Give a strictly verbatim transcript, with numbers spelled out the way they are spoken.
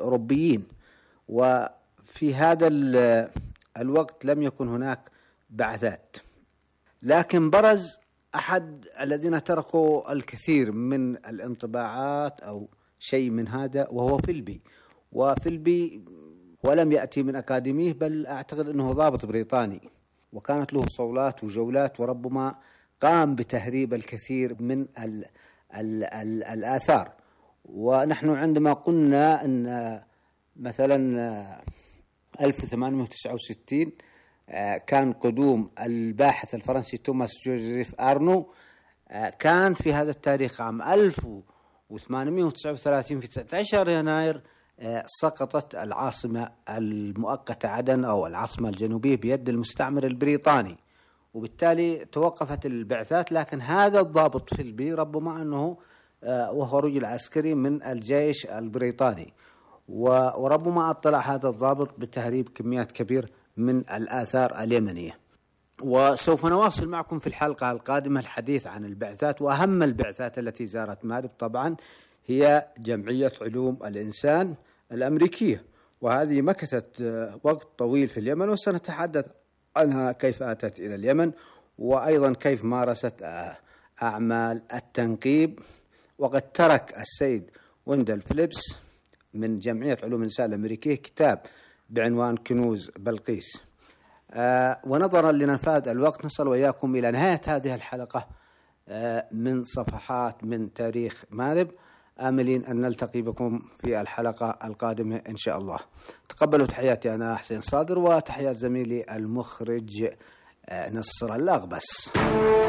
الأوروبيين، وفي هذا الوقت لم يكن هناك بعثات. لكن برز أحد الذين تركوا الكثير من الانطباعات أو شيء من هذا، وهو فيلبي. وفيلبي ولم يأتي من أكاديميه، بل أعتقد أنه ضابط بريطاني، وكانت له صولات وجولات، وربما قام بتهريب الكثير من ال ال ال الآثار. ونحن عندما قلنا أن مثلا ألف وثمانمائة وتسعة وستين كان قدوم الباحث الفرنسي توماس جوزيف أرنو، كان في هذا التاريخ عام ألف وثمانمائة وتسعة وثلاثين في تسعة عشر يناير سقطت العاصمة المؤقتة عدن أو العاصمة الجنوبية بيد المستعمر البريطاني، وبالتالي توقفت البعثات. لكن هذا الضابط فيلبي ربما أنه وهو رجل عسكري من الجيش البريطاني، وربما اطلع هذا الضابط بتهريب كميات كبيرة من الآثار اليمنية. وسوف نواصل معكم في الحلقة القادمة الحديث عن البعثات، وأهم البعثات التي زارت مأرب طبعا هي جمعية علوم الإنسان الأمريكية، وهذه مكثت وقت طويل في اليمن، وسنتحدث عنها كيف أتت إلى اليمن، وأيضا كيف مارست أعمال التنقيب. وقد ترك السيد ويندل فيليبس من جمعية علوم الإنسان الأمريكية كتاب بعنوان كنوز بلقيس. آه ونظرا لنفاذ الوقت نصل وإياكم إلى نهاية هذه الحلقة آه من صفحات من تاريخ مأرب، آملين أن نلتقي بكم في الحلقة القادمة إن شاء الله. تقبلوا تحياتي أنا حسين صادر، وتحيات زميلي المخرج آه نصر الأغبس.